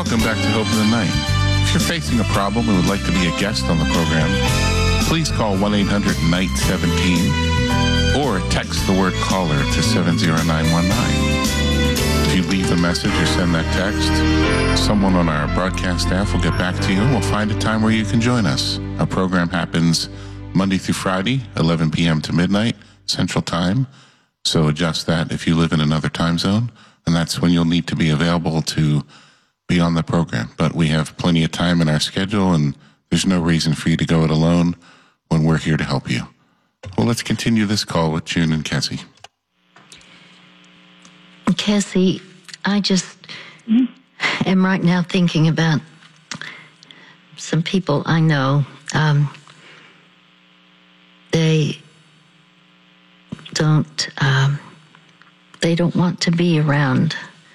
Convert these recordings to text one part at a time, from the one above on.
welcome back to Hope in the Night. If you're facing a problem and would like to be a guest on the program, please call 1-800-NIGHT-17 or text the word caller to 70919. If you leave a message or send that text, someone on our broadcast staff will get back to you and we'll find a time where you can join us. Our program happens Monday through Friday, 11 p.m. to midnight, Central Time. So adjust that if you live in another time zone, and that's when you'll need to be available to be on the program. But we have plenty of time in our schedule, and there's no reason for you to go it alone when we're here to help you. Well, let's continue this call with June and Cassie. Cassie, I just am right now thinking about some people I know. They don't want to be around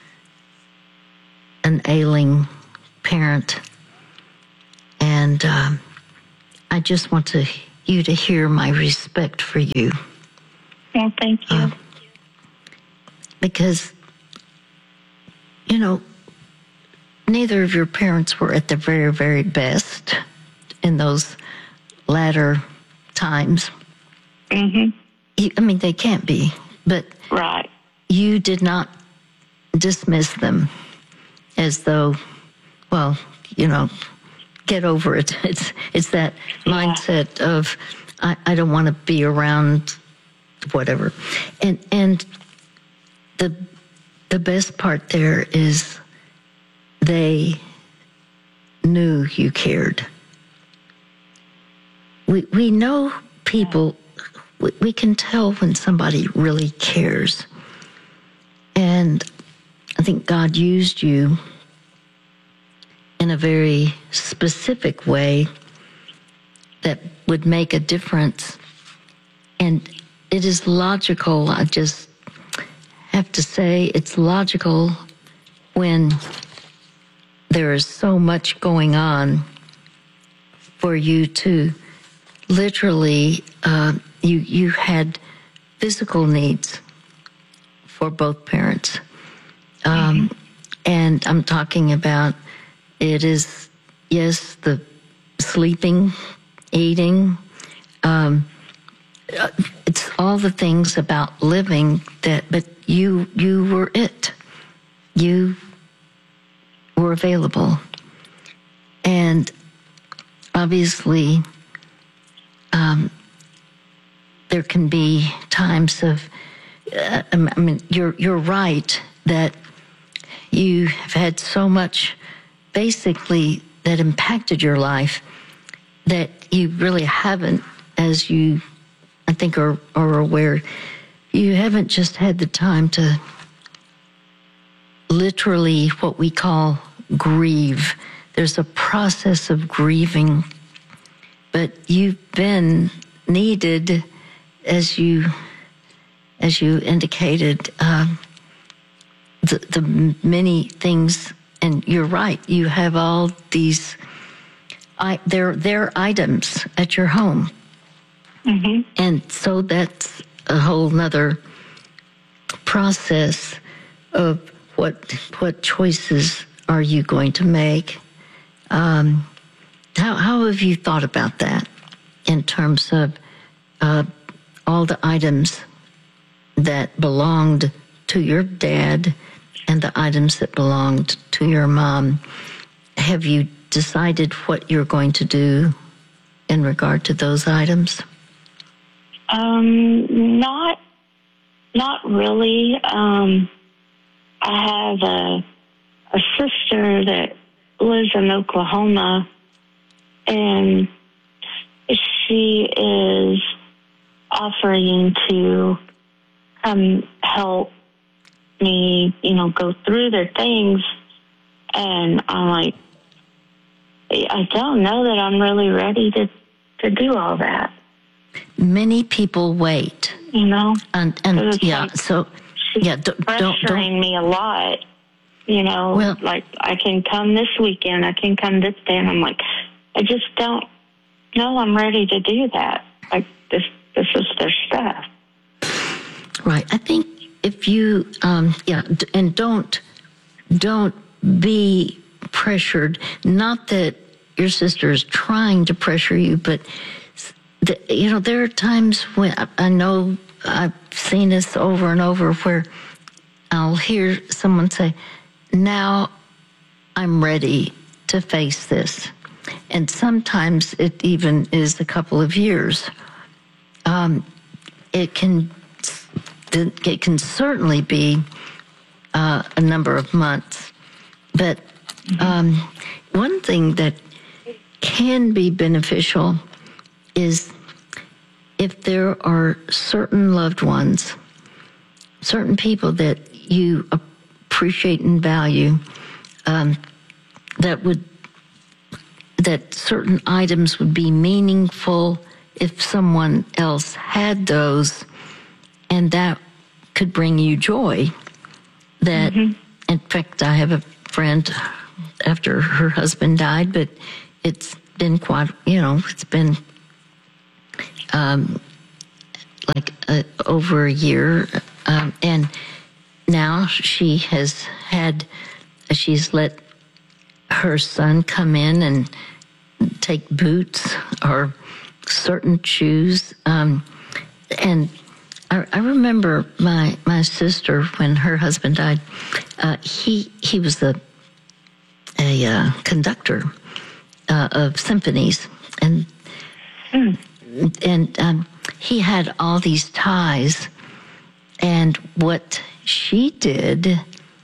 an ailing parent, and I just want you to hear my respect for you. Well, thank you. Because, neither of your parents were at the very, very best in those latter times. Mm-hmm. They can't be, but right. You did not dismiss them as though, get over it. It's that mindset of I don't want to be around whatever, and the best part there is they knew you cared. We know people. We can tell when somebody really cares. And I think God used you in a very specific way that would make a difference. And it is logical. I just have to say it's logical when there is so much going on for you to literally, you had physical needs for both parents. And I'm talking about it is, yes, the sleeping, eating, it's all the things about living but you were it. You were available. And obviously, there can be times of, you're right that you have had so much basically that impacted your life that you really haven't, as you, I think, are aware, you haven't just had the time to literally what we call grieve. There's a process of grieving, but you've been needed, as you indicated, the many things, and you're right, you have all these, they're items at your home. Mm-hmm. And so that's a whole nother process of what choices are you going to make. How have you thought about that in terms of all the items that belonged to your dad and the items that belonged to your mom? Have you decided what you're going to do in regard to those items? Not really. I have a sister that lives in Oklahoma, and she is offering to come help me, go through their things. And I'm like, I don't know that I'm really ready to do all that. Many people wait. And yeah, like, so yeah, pressuring me a lot. Well, like I can come this weekend, I can come this day, and I'm like, I just don't know I'm ready to do that. Like this is their stuff. Right. I think if you, and don't be pressured. Not that your sister is trying to pressure you, but there are times when I know I've seen this over and over where I'll hear someone say, now I'm ready to face this. And sometimes it even is a couple of years. It can certainly be a number of months. But one thing that can be beneficial is if there are certain loved ones, certain people that you appreciate and value, that certain items would be meaningful if someone else had those, and that could bring you joy. That, in fact, I have a friend after her husband died, but it's been quite, it's been over a year, and now she's let her son come in and take boots or certain shoes. And I remember my sister, when her husband died, he was a conductor of symphonies, and he had all these ties. And what she did,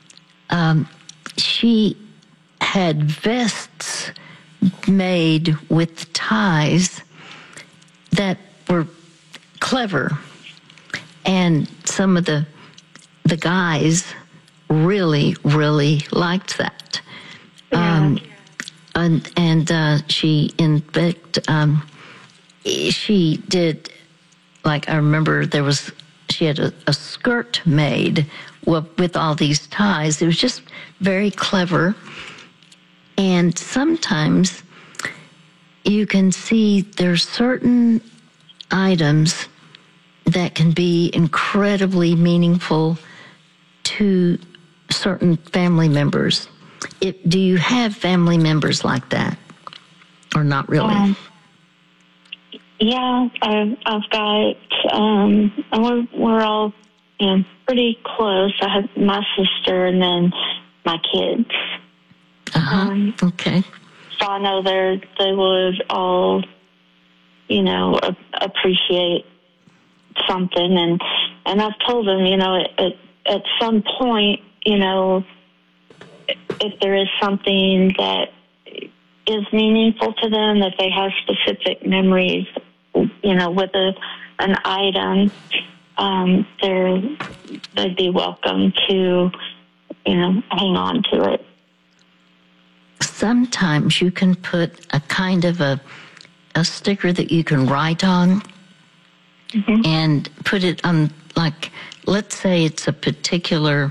she had vests made with ties that were clever. And some of the guys really, really liked that. Yeah. And she, in fact, she did, like, I remember she had a skirt made with all these ties. It was just very clever. And sometimes you can see there's certain items that can be incredibly meaningful to certain family members. Do you have family members like that, or not really? Yeah, I've got, we're all pretty close. I have my sister and then my kids. Okay. So I know they would all, appreciate something, and I've told them, at some point, if there is something that is meaningful to them, that they have specific memories, with an item, they'd be welcome to, hang on to it. Sometimes you can put a kind of a sticker that you can write on, and put it on, like, let's say it's a particular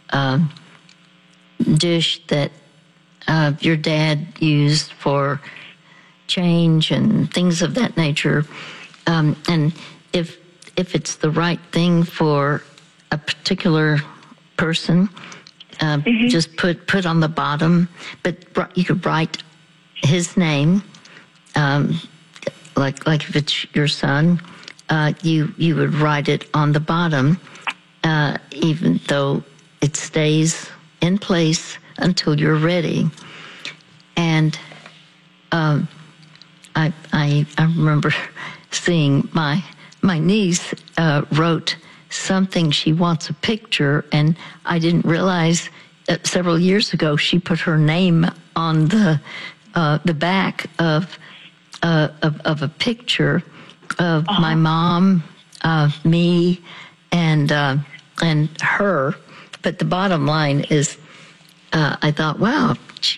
dish that your dad used for change and things of that nature. And if it's the right thing for a particular person, just put on the bottom, but you could write his name, like if it's your son, you would write it on the bottom, even though it stays in place until you're ready. And I remember seeing my niece wrote something. She wants a picture, and I didn't realize that several years ago she put her name on the back of a picture of my mom, me, and her. But the bottom line is, I thought, wow,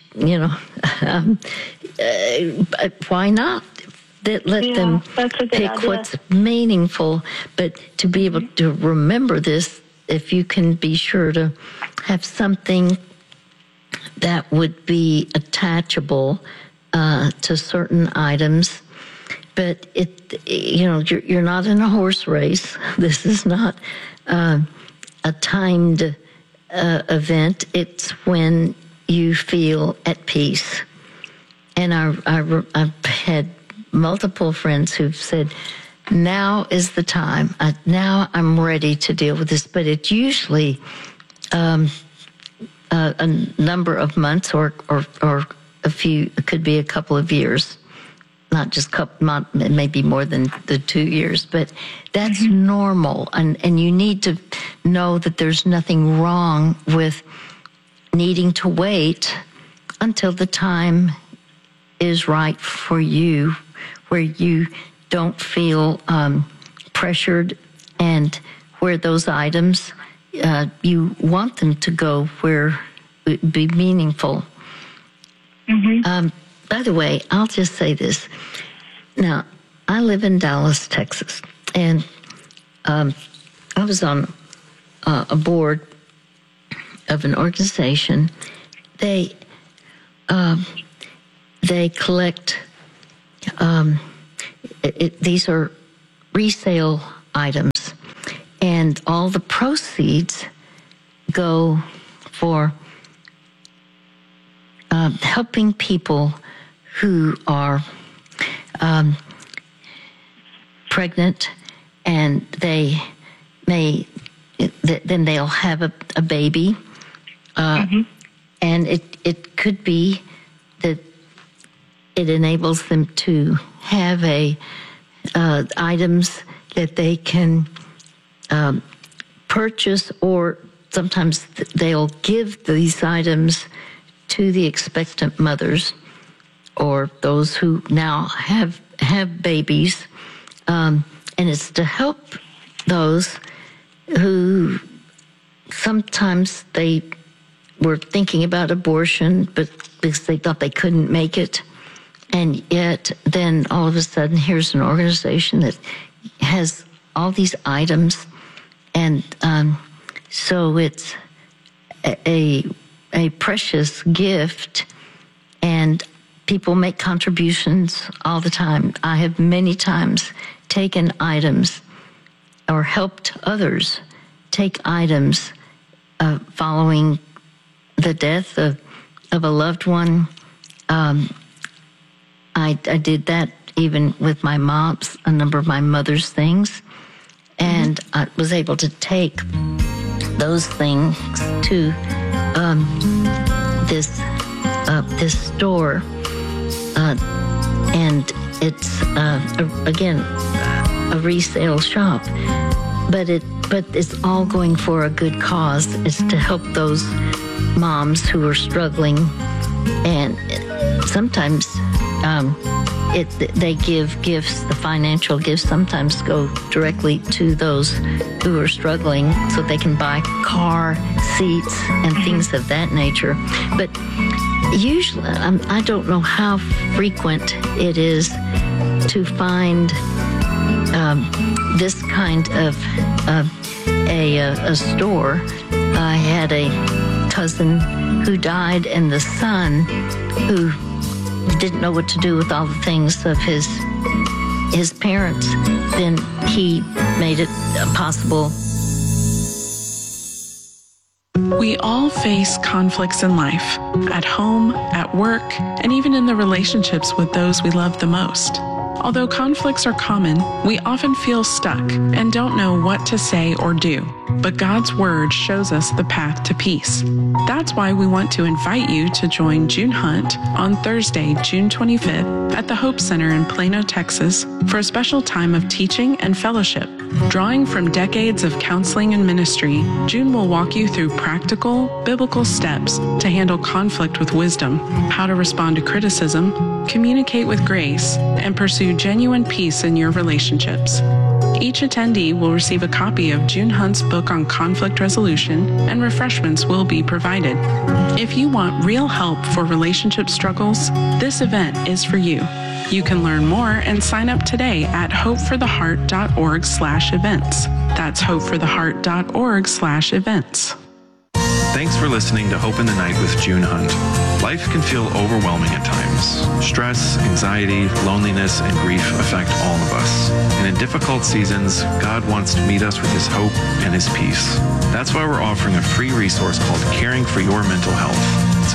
why not? Let them pick what's meaningful, but to be able to remember this, if you can be sure to have something that would be attachable to certain items. But you're not in a horse race. This is not a timed event. It's when you feel at peace. And I've had multiple friends who've said, now is the time. Now I'm ready to deal with this. But it's usually a number of months or a few, it could be a couple of years. Not just maybe more than the 2 years, but that's normal. And you need to know that there's nothing wrong with needing to wait until the time is right for you, where you don't feel pressured, and where those items, you want them to go where it would be meaningful. By the way, I'll just say this. Now, I live in Dallas, Texas, and I was on a board of an organization. They collect, these are resale items, and all the proceeds go for helping people who are pregnant, and they then they'll have a baby, and it could be that it enables them to have items that they can purchase, or sometimes they'll give these items to the expectant mothers or those who now have babies, and it's to help those who sometimes they were thinking about abortion, but because they thought they couldn't make it, and yet then all of a sudden here's an organization that has all these items, and so it's a precious gift, and people make contributions all the time. I have many times taken items or helped others take items following the death of a loved one. I did that even with my mom's, a number of my mother's things, and I was able to take those things to this store, and it's again a resale shop, but it's all going for a good cause. It's to help those moms who are struggling, and sometimes they give gifts. The financial gifts sometimes go directly to those who are struggling, so they can buy car seats and things of that nature. But usually, I don't know how frequent it is to find this kind of a store. I had a cousin who died, and the son who didn't know what to do with all the things of his parents, then he made it possible. We all face conflicts in life, at home, at work, and even in the relationships with those we love the most. Although conflicts are common, we often feel stuck and don't know what to say or do. But God's Word shows us the path to peace. That's why we want to invite you to join June Hunt on Thursday, June 25th at the Hope Center in Plano, Texas, for a special time of teaching and fellowship. Drawing from decades of counseling and ministry, June will walk you through practical, biblical steps to handle conflict with wisdom, how to respond to criticism, communicate with grace, and pursue genuine peace in your relationships. Each attendee will receive a copy of June Hunt's book on conflict resolution, and refreshments will be provided. If you want real help for relationship struggles, this event is for you. You can learn more and sign up today at hopefortheheart.org/events. That's hopefortheheart.org/events. Thanks for listening to Hope in the Night with June Hunt. Life can feel overwhelming at times. Stress, anxiety, loneliness, and grief affect all of us. And in difficult seasons, God wants to meet us with His hope and His peace. That's why we're offering a free resource called Caring for Your Mental Health. It's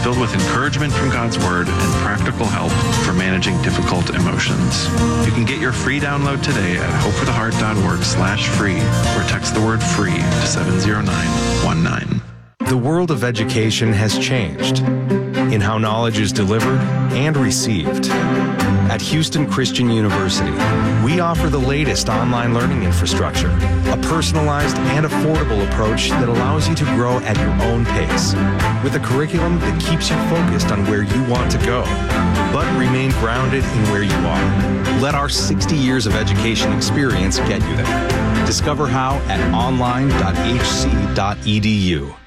filled with encouragement from God's Word and practical help for managing difficult emotions. You can get your free download today at hopefortheheart.org/free or text the word FREE to 70919. The world of education has changed in how knowledge is delivered and received. At Houston Christian University, we offer the latest online learning infrastructure, a personalized and affordable approach that allows you to grow at your own pace, with a curriculum that keeps you focused on where you want to go, but remain grounded in where you are. Let our 60 years of education experience get you there. Discover how at online.hc.edu.